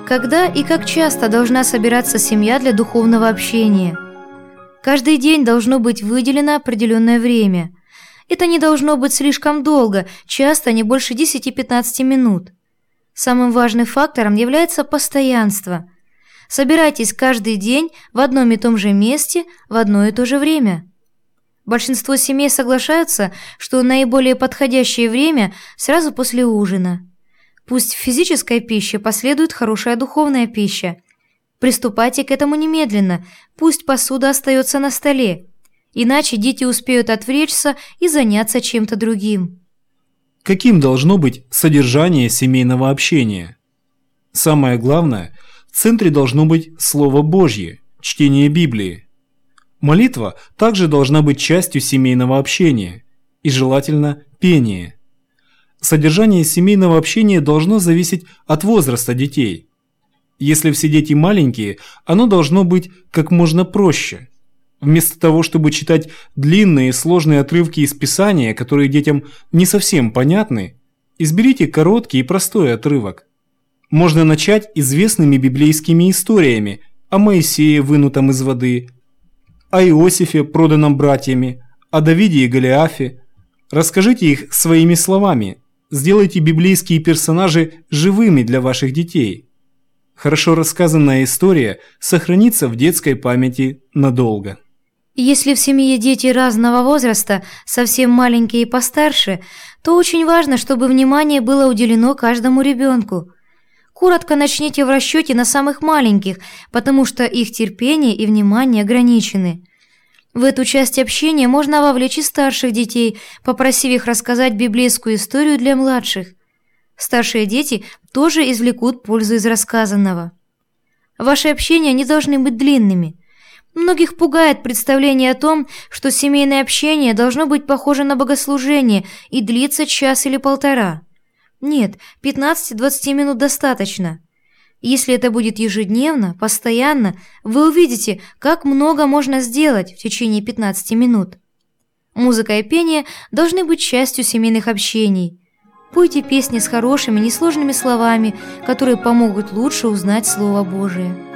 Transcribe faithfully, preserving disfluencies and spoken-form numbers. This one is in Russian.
Когда и как часто должна собираться семья для духовного общения? Каждый день должно быть выделено определенное время. Это не должно быть слишком долго, часто не больше десяти-пятнадцати минут. Самым важным фактором является постоянство. Собирайтесь каждый день в одном и том же месте в одно и то же время. Большинство семей соглашаются, что наиболее подходящее время сразу после ужина. Пусть в физической пище последует хорошая духовная пища. Приступайте к этому немедленно, пусть посуда остается на столе, иначе дети успеют отвлечься и заняться чем-то другим. Каким должно быть содержание семейного общения? Самое главное, в центре должно быть Слово Божье, чтение Библии. Молитва также должна быть частью семейного общения, и желательно пение. Содержание семейного общения должно зависеть от возраста детей. Если все дети маленькие, оно должно быть как можно проще. Вместо того, чтобы читать длинные и сложные отрывки из Писания, которые детям не совсем понятны, изберите короткий и простой отрывок. Можно начать известными библейскими историями о Моисее, вынутом из воды, о Иосифе, проданном братьями, о Давиде и Голиафе. Расскажите их своими словами. Сделайте библейские персонажи живыми для ваших детей. Хорошо рассказанная история сохранится в детской памяти надолго. Если в семье дети разного возраста, совсем маленькие и постарше, то очень важно, чтобы внимание было уделено каждому ребенку. Коротко начните в расчете на самых маленьких, потому что их терпение и внимание ограничены. В эту часть общения можно вовлечь и старших детей, попросив их рассказать библейскую историю для младших. Старшие дети тоже извлекут пользу из рассказанного. Ваши общения не должны быть длинными. Многих пугает представление о том, что семейное общение должно быть похоже на богослужение и длиться час или полтора. Нет, пятнадцати-двадцати минут достаточно. Если это будет ежедневно, постоянно, вы увидите, как много можно сделать в течение пятнадцати минут. Музыка и пение должны быть частью семейных общений. Пойте песни с хорошими, несложными словами, которые помогут лучше узнать Слово Божие.